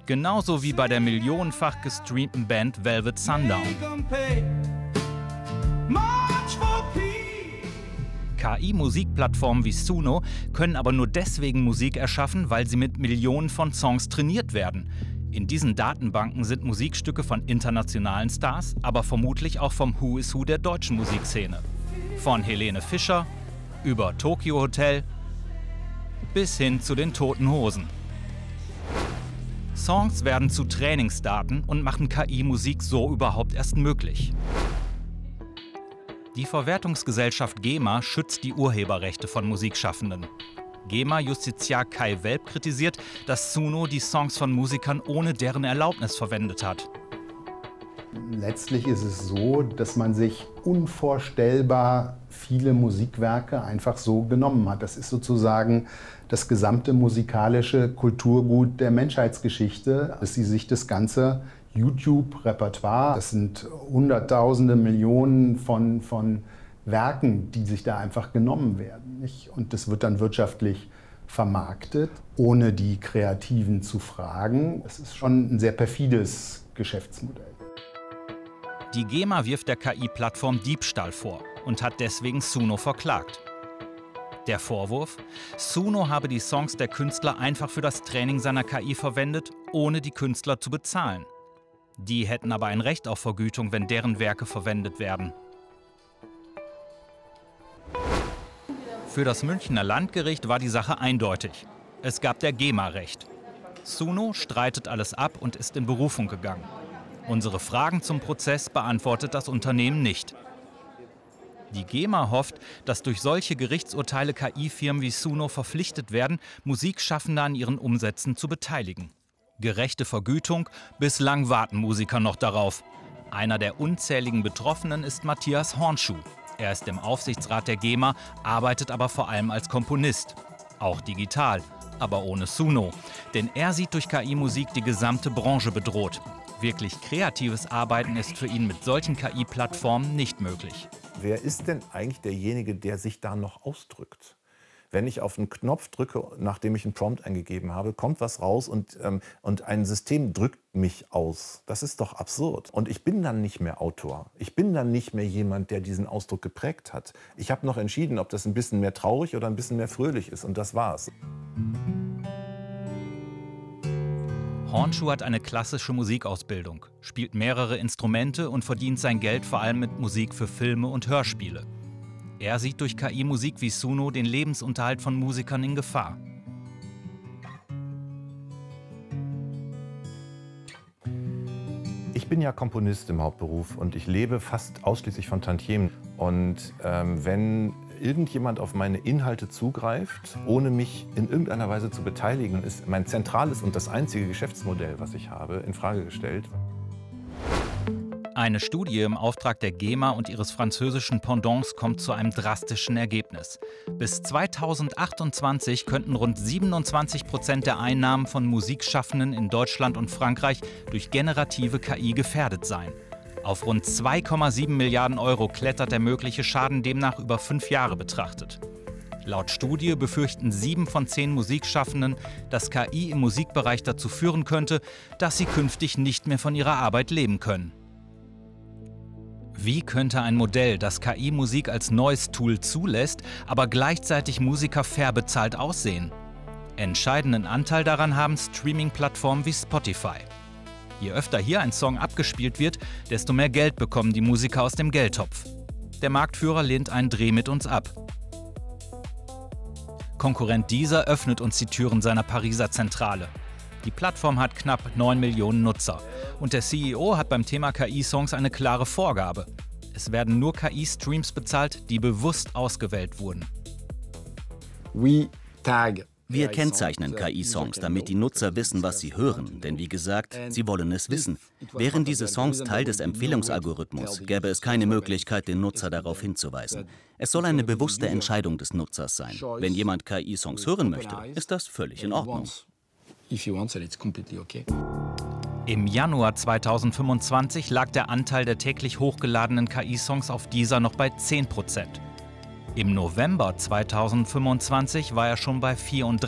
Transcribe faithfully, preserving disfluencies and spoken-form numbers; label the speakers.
Speaker 1: Genauso wie bei der millionenfach gestreamten Band Velvet Sundown. K I-Musikplattformen wie Suno können aber nur deswegen Musik erschaffen, weil sie mit Millionen von Songs trainiert werden. In diesen Datenbanken sind Musikstücke von internationalen Stars, aber vermutlich auch vom Who is Who der deutschen Musikszene. Von Helene Fischer über Tokyo Hotel bis hin zu den Toten Hosen. Songs werden zu Trainingsdaten und machen K I-Musik so überhaupt erst möglich. Die Verwertungsgesellschaft GEMA schützt die Urheberrechte von Musikschaffenden. GEMA-Justiziar Kai Welp kritisiert, dass Suno die Songs von Musikern ohne deren Erlaubnis verwendet hat.
Speaker 2: Letztlich ist es so, dass man sich unvorstellbar viele Musikwerke einfach so genommen hat. Das ist sozusagen das gesamte musikalische Kulturgut der Menschheitsgeschichte, dass sie sich das ganze YouTube-Repertoire, das sind Hunderttausende, Millionen von, von Werken, die sich da einfach genommen werden, nicht? Und das wird dann wirtschaftlich vermarktet, ohne die Kreativen zu fragen. Das ist schon ein sehr perfides Geschäftsmodell.
Speaker 1: Die GEMA wirft der K I-Plattform Diebstahl vor und hat deswegen Suno verklagt. Der Vorwurf: Suno habe die Songs der Künstler einfach für das Training seiner K I verwendet, ohne die Künstler zu bezahlen. Die hätten aber ein Recht auf Vergütung, wenn deren Werke verwendet werden. Für das Münchner Landgericht war die Sache eindeutig. Es gab der GEMA recht. Suno streitet alles ab und ist in Berufung gegangen. Unsere Fragen zum Prozess beantwortet das Unternehmen nicht. Die GEMA hofft, dass durch solche Gerichtsurteile K I-Firmen wie Suno verpflichtet werden, Musikschaffende an ihren Umsätzen zu beteiligen. Gerechte Vergütung, bislang warten Musiker noch darauf. Einer der unzähligen Betroffenen ist Matthias Hornschuh. Er ist im Aufsichtsrat der GEMA, arbeitet aber vor allem als Komponist. Auch digital, aber ohne Suno. Denn er sieht durch K I-Musik die gesamte Branche bedroht. Wirklich kreatives Arbeiten ist für ihn mit solchen K I-Plattformen nicht möglich.
Speaker 3: Wer ist denn eigentlich derjenige, der sich da noch ausdrückt? Wenn ich auf einen Knopf drücke, nachdem ich einen Prompt eingegeben habe, kommt was raus und, ähm, und ein System drückt mich aus. Das ist doch absurd. Und ich bin dann nicht mehr Autor. Ich bin dann nicht mehr jemand, der diesen Ausdruck geprägt hat. Ich habe noch entschieden, ob das ein bisschen mehr traurig oder ein bisschen mehr fröhlich ist. Und das war's.
Speaker 1: Hornschuh hat eine klassische Musikausbildung, spielt mehrere Instrumente und verdient sein Geld vor allem mit Musik für Filme und Hörspiele. Er sieht durch K I-Musik wie Suno den Lebensunterhalt von Musikern in Gefahr.
Speaker 3: Ich bin ja Komponist im Hauptberuf und ich lebe fast ausschließlich von Tantiemen. Und ähm, wenn irgendjemand auf meine Inhalte zugreift, ohne mich in irgendeiner Weise zu beteiligen, ist mein zentrales und das einzige Geschäftsmodell, was ich habe, in Frage gestellt.
Speaker 1: Eine Studie im Auftrag der GEMA und ihres französischen Pendants kommt zu einem drastischen Ergebnis. Bis zweitausendachtundzwanzig könnten rund siebenundzwanzig Prozent der Einnahmen von Musikschaffenden in Deutschland und Frankreich durch generative K I gefährdet sein. Auf rund zwei Komma sieben Milliarden Euro klettert der mögliche Schaden demnach über fünf Jahre betrachtet. Laut Studie befürchten sieben von zehn Musikschaffenden, dass K I im Musikbereich dazu führen könnte, dass sie künftig nicht mehr von ihrer Arbeit leben können. Wie könnte ein Modell, das K I-Musik als neues Tool zulässt, aber gleichzeitig Musiker fair bezahlt aussehen? Entscheidenden Anteil daran haben Streaming-Plattformen wie Spotify. Je öfter hier ein Song abgespielt wird, desto mehr Geld bekommen die Musiker aus dem Geldtopf. Der Marktführer lehnt einen Dreh mit uns ab. Konkurrent Deezer öffnet uns die Türen seiner Pariser Zentrale. Die Plattform hat knapp neun Millionen Nutzer. Und der C E O hat beim Thema K I-Songs eine klare Vorgabe. Es werden nur K I-Streams bezahlt, die bewusst ausgewählt wurden.
Speaker 4: Wir kennzeichnen K I-Songs, damit die Nutzer wissen, was sie hören. Denn wie gesagt, sie wollen es wissen. Wären diese Songs Teil des Empfehlungsalgorithmus, gäbe es keine Möglichkeit, den Nutzer darauf hinzuweisen. Es soll eine bewusste Entscheidung des Nutzers sein. Wenn jemand K I-Songs hören möchte, ist das völlig in Ordnung.
Speaker 1: Im Januar zweitausendfünfundzwanzig lag der Anteil der täglich hochgeladenen K I-Songs auf Deezer noch bei zehn Prozent. Im November zweitausendfünfundzwanzig war er schon bei vierunddreißig